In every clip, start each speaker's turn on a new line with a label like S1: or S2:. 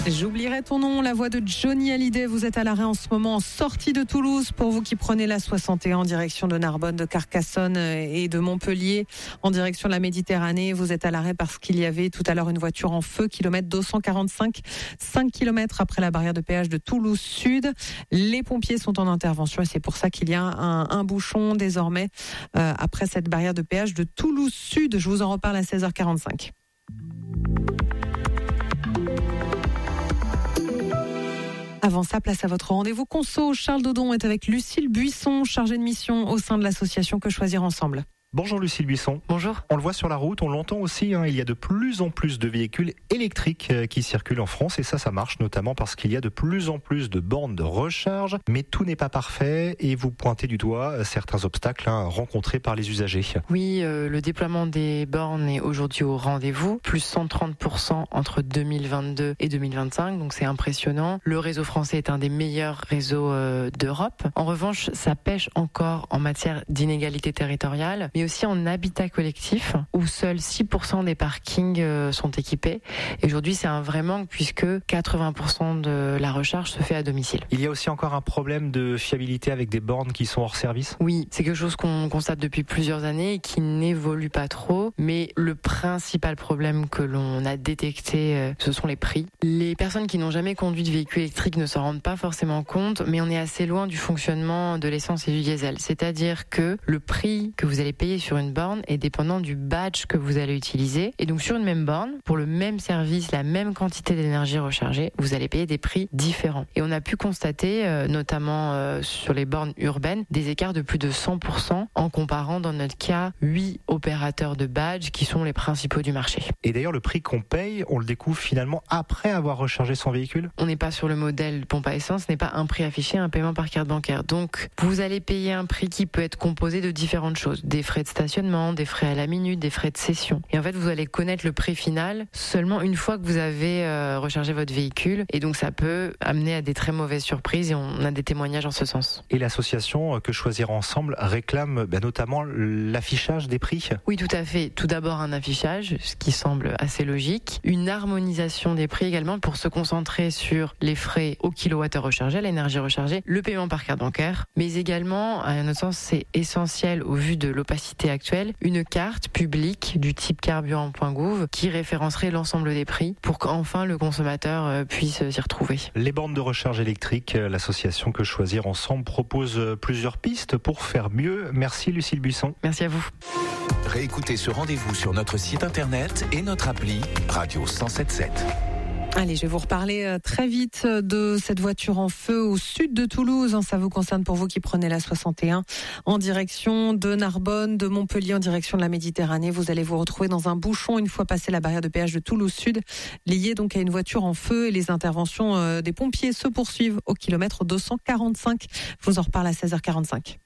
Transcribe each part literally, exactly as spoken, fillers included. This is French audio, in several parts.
S1: J'oublierai ton nom, la voix de Johnny Hallyday. Vous êtes à l'arrêt en ce moment en sortie de Toulouse. Pour vous qui prenez la soixante et un en direction de Narbonne, de Carcassonne et de Montpellier en direction de la Méditerranée, vous êtes à l'arrêt parce qu'il y avait tout à l'heure une voiture en feu, kilomètre deux cent quarante-cinq, cinq kilomètres après la barrière de péage de Toulouse Sud. Les pompiers sont en intervention et c'est pour ça qu'il y a un, un bouchon désormais euh, après cette barrière de péage de Toulouse Sud. Je vous en reparle à seize heures quarante-cinq. Avant ça, place à votre rendez-vous conso. Charles Dodon est avec Lucille Buisson, chargée de mission au sein de l'association Que Choisir Ensemble.
S2: Bonjour Lucille Buisson.
S3: Bonjour.
S2: On le voit sur la route, on l'entend aussi, hein, il y a de plus en plus de véhicules électriques euh, qui circulent en France et ça, ça marche notamment parce qu'il y a de plus en plus de bornes de recharge, mais tout n'est pas parfait et vous pointez du doigt euh, certains obstacles hein, rencontrés par les usagers.
S3: Oui, euh, le déploiement des bornes est aujourd'hui au rendez-vous, plus cent trente pour cent entre deux mille vingt-deux et deux mille vingt-cinq, donc c'est impressionnant. Le réseau français est un des meilleurs réseaux euh, d'Europe. En revanche, ça pêche encore en matière d'inégalité territoriale, mais aussi en habitat collectif où seuls six pour cent des parkings sont équipés. Et aujourd'hui, c'est un vrai manque puisque quatre-vingts pour cent de la recharge se fait à domicile.
S2: Il y a aussi encore un problème de fiabilité avec des bornes qui sont hors service ?
S3: Oui, c'est quelque chose qu'on constate depuis plusieurs années et qui n'évolue pas trop. Mais le principal problème que l'on a détecté, ce sont les prix. Les personnes qui n'ont jamais conduit de véhicule électrique ne s'en rendent pas forcément compte, mais on est assez loin du fonctionnement de l'essence et du diesel. C'est-à-dire que le prix que vous allez payer sur une borne est dépendant du badge que vous allez utiliser. Et donc sur une même borne, pour le même service, la même quantité d'énergie rechargée, vous allez payer des prix différents. Et on a pu constater, euh, notamment euh, sur les bornes urbaines, des écarts de plus de cent pour cent en comparant dans notre cas huit opérateurs de badge qui sont les principaux du marché.
S2: Et d'ailleurs le prix qu'on paye, on le découvre finalement après avoir rechargé son véhicule ?
S3: On n'est pas sur le modèle pompe à essence, ce n'est pas un prix affiché, un paiement par carte bancaire. Donc vous allez payer un prix qui peut être composé de différentes choses, des frais de stationnement, des frais à la minute, des frais de cession. Et en fait, vous allez connaître le prix final seulement une fois que vous avez euh, rechargé votre véhicule. Et donc, ça peut amener à des très mauvaises surprises et on a des témoignages en ce sens.
S2: Et l'association Que Choisir Ensemble réclame ben, notamment l'affichage des prix ?
S3: Oui, tout à fait. Tout d'abord, un affichage, ce qui semble assez logique. Une harmonisation des prix également pour se concentrer sur les frais au kilowattheure rechargé, l'énergie rechargée, le paiement par carte bancaire. Mais également, à notre sens, c'est essentiel au vu de l'opacité actuelle, une carte publique du type carburant point gouv qui référencerait l'ensemble des prix pour qu'enfin le consommateur puisse s'y retrouver.
S2: Les bornes de recharge électrique, l'association Que Choisir Ensemble propose plusieurs pistes pour faire mieux. Merci Lucille Buisson.
S3: Merci à vous.
S4: Réécoutez ce rendez-vous sur notre site internet et notre appli Radio cent sept virgule sept.
S1: Allez, je vais vous reparler très vite de cette voiture en feu au sud de Toulouse. Ça vous concerne pour vous qui prenez la soixante et un en direction de Narbonne, de Montpellier en direction de la Méditerranée. Vous allez vous retrouver dans un bouchon une fois passé la barrière de péage de Toulouse Sud, lié donc à une voiture en feu et les interventions des pompiers se poursuivent au kilomètre deux cent quarante-cinq. Je vous en reparle à seize heures quarante-cinq.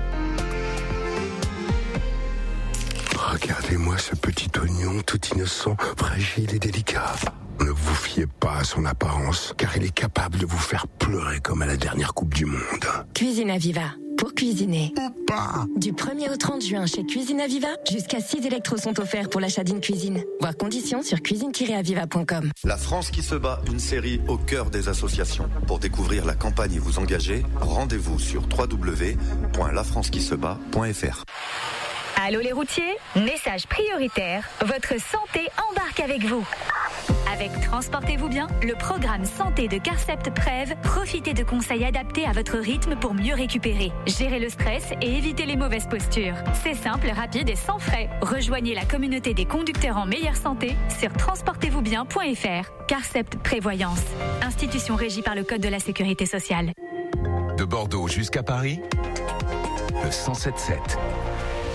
S5: Regardez-moi ce petit oignon tout innocent, fragile et délicat. Ne vous fiez pas à son apparence, car il est capable de vous faire pleurer comme à la dernière Coupe du Monde.
S6: Cuisine Aviva, pour cuisiner.
S5: Ou pas.
S6: Du premier au trente juin chez Cuisine Aviva, jusqu'à six électros sont offerts pour l'achat d'une cuisine. Voir conditions sur cuisine tiret aviva point com.
S7: La France qui se bat, une série au cœur des associations. Pour découvrir la campagne et vous engager, rendez-vous sur w w w point la france qui se bat point f r.
S8: Allô les routiers, message prioritaire, votre santé embarque avec vous. Avec Transportez-vous bien, le programme santé de Carcept Prev, profitez de conseils adaptés à votre rythme pour mieux récupérer, gérer le stress et éviter les mauvaises postures. C'est simple, rapide et sans frais. Rejoignez la communauté des conducteurs en meilleure santé sur transportez vous bien point f r. Carcept Prévoyance, institution régie par le Code de la Sécurité sociale.
S4: De Bordeaux jusqu'à Paris, le cent sept virgule sept.